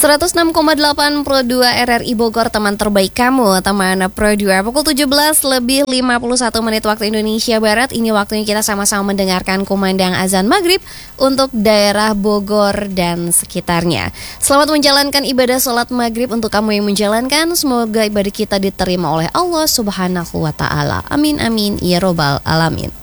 106,82 RRI Bogor, teman terbaik kamu, teman Pro 2. Pukul 17 lebih 51 menit waktu Indonesia Barat. Ini waktunya kita sama-sama mendengarkan kumandang azan maghrib untuk daerah Bogor dan sekitarnya. Selamat menjalankan ibadah sholat maghrib untuk kamu yang menjalankan. Semoga ibadah kita diterima oleh Allah Subhanahu wa Ta'ala. Amin amin ya robbal alamin.